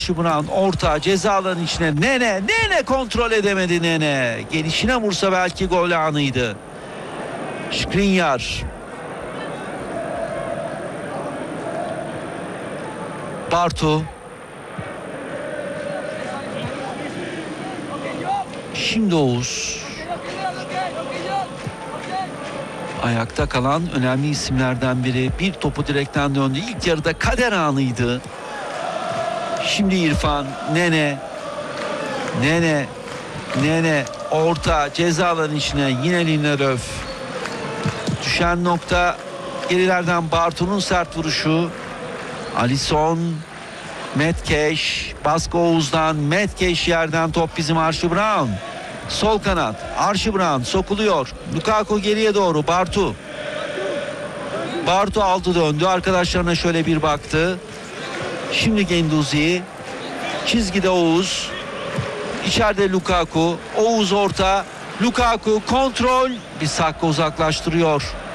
Brown orta ceza alanının içine. Nene kontrol edemedi Nene. Gelişine vursa belki gol anıydı. Skriniar. Bartu. Şimdi Oğuz. Ayakta kalan önemli isimlerden biri. Bir topu direkten döndü. İlk yarıda kader anıydı. Şimdi İrfan. Nene orta ceza alanının içine. Yine Lindelöf. Düşen nokta gerilerden Bartu'nun sert vuruşu. Alisson. Metkeş. Baskı Oğuz'dan. Metkeş yerden top bizim Archie Brown. Sol kanat. Archie Brown sokuluyor. Lukaku geriye doğru. Bartu aldı döndü. Arkadaşlarına şöyle bir baktı. Şimdi Genduzi. Çizgide Oğuz. İçeride Lukaku. Oğuz orta. Lukaku kontrol. Bissaka uzaklaştırıyor.